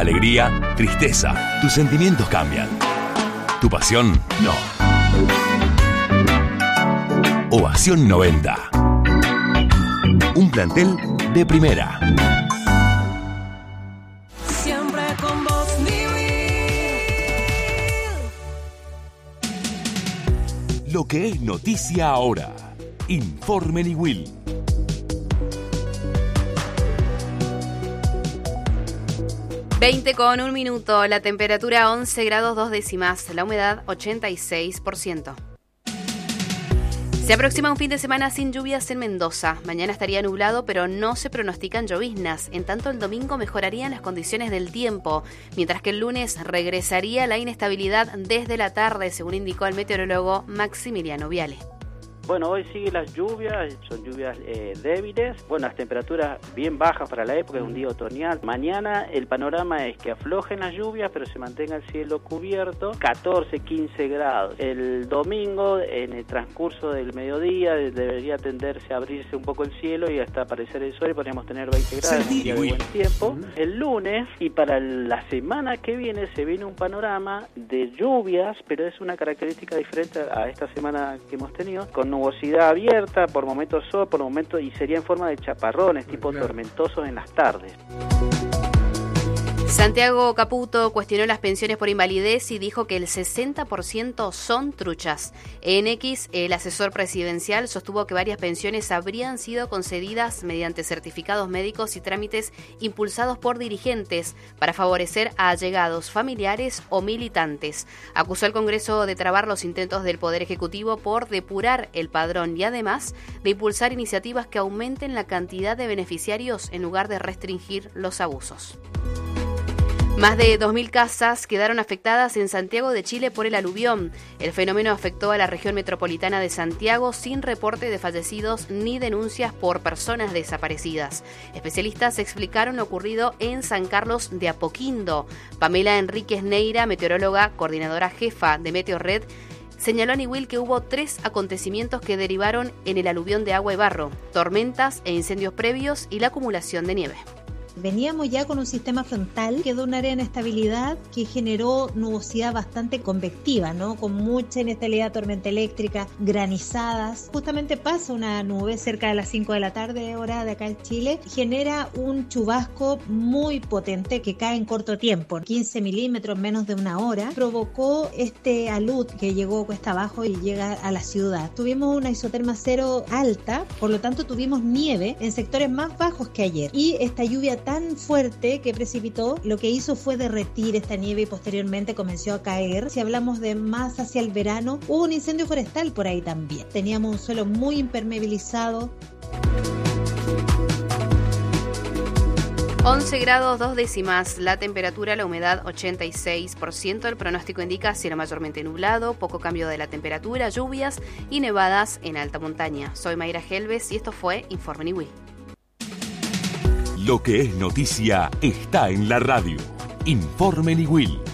alegría, tristeza. Tus sentimientos cambian. Tu pasión, no. Ovación 90. Un plantel de primera. Siempre con vos, Lo que es noticia ahora. Informe Niwil. Con un minuto, la temperatura 11 grados 2 décimas, la humedad 86%. Se aproxima un fin de semana sin lluvias en Mendoza. Mañana estaría nublado, pero no se pronostican lloviznas. En tanto, el domingo mejorarían las condiciones del tiempo, mientras que el lunes regresaría la inestabilidad desde la tarde, según indicó el meteorólogo Maximiliano Viale. Bueno, hoy siguen las lluvias, son lluvias débiles, bueno, las temperaturas bien bajas para la época, es un día otoñal. Mañana el panorama es que aflojen las lluvias, pero se mantenga el cielo cubierto, 14, 15 grados. El domingo, en el transcurso del mediodía, debería tenderse a abrirse un poco el cielo y hasta aparecer el sol y podríamos tener 20 grados, un día de buen tiempo. El lunes y para la semana que viene se viene un panorama de lluvias, pero es una característica diferente a esta semana que hemos tenido, con nubosidad abierta, por momentos sol, por momentos, y sería en forma de chaparrones, tipo tormentosos en las tardes. Santiago Caputo cuestionó las pensiones por invalidez y dijo que el 60% son truchas. En X, el asesor presidencial sostuvo que varias pensiones habrían sido concedidas mediante certificados médicos y trámites impulsados por dirigentes para favorecer a allegados, familiares o militantes. Acusó al Congreso de trabar los intentos del Poder Ejecutivo por depurar el padrón y además de impulsar iniciativas que aumenten la cantidad de beneficiarios en lugar de restringir los abusos. Más de 2.000 casas quedaron afectadas en Santiago de Chile por el aluvión. El fenómeno afectó a la región metropolitana de Santiago sin reporte de fallecidos ni denuncias por personas desaparecidas. Especialistas explicaron lo ocurrido en San Carlos de Apoquindo. Pamela Enríquez Neira, meteoróloga, coordinadora jefa de Meteorred, señaló a Niwil que hubo 3 acontecimientos que derivaron en el aluvión de agua y barro, tormentas e incendios previos y la acumulación de nieve. Veníamos ya con un sistema frontal, quedó un área de inestabilidad que generó nubosidad bastante convectiva, ¿no? Con mucha inestabilidad, tormenta eléctrica, granizadas. Justamente pasa una nube cerca de las 5 de la tarde, hora de acá en Chile, genera un chubasco muy potente que cae en corto tiempo, 15 milímetros, menos de una hora, provocó este alud que llegó cuesta abajo y llega a la ciudad. Tuvimos una isoterma cero alta, por lo tanto tuvimos nieve en sectores más bajos que ayer, y esta lluvia tan fuerte que precipitó, lo que hizo fue derretir esta nieve y posteriormente comenzó a caer. Si hablamos de más hacia el verano, hubo un incendio forestal por ahí también. Teníamos un suelo muy impermeabilizado. 11 grados 2 décimas, la temperatura, la humedad 86%, el pronóstico indica cielo mayormente nublado, poco cambio de la temperatura, lluvias y nevadas en alta montaña. Soy Mayra Gelbes y esto fue Informe Niwil. Lo que es noticia está en la radio. Informe Niwil.